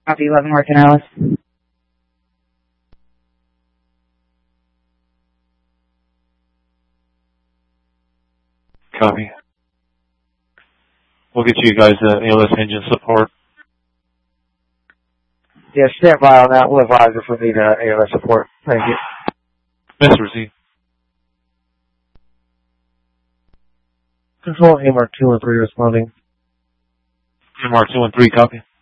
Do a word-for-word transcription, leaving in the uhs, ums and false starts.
Copy eleven Martin Alice. Copy. We'll get you guys uh, A L S engine support. Yeah, stand by on that. We'll advise if we need uh, A L S support. Thank you. Mister Receive. Control A M R two and three responding. A M R two and three, copy.